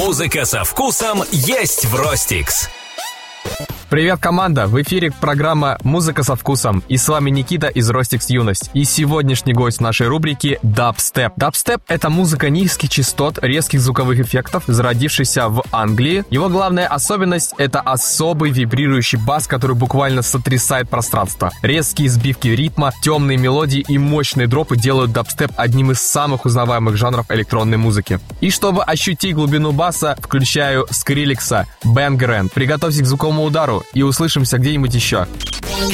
Музыка со вкусом есть в Ростикс. Привет, команда! В эфире программа «Музыка со вкусом». И с вами Никита из Ростикс Юность. И сегодняшний гость нашей рубрики – дабстеп. Дабстеп – это музыка низких частот, резких звуковых эффектов, зародившийся в Англии. Его главная особенность – это особый вибрирующий бас, который буквально сотрясает пространство. Резкие сбивки ритма, темные мелодии и мощные дропы делают дабстеп одним из самых узнаваемых жанров электронной музыки. И чтобы ощутить глубину баса, включаю Скриллекса «Bangarang». Приготовьтесь к звуковому удару и услышимся где-нибудь еще.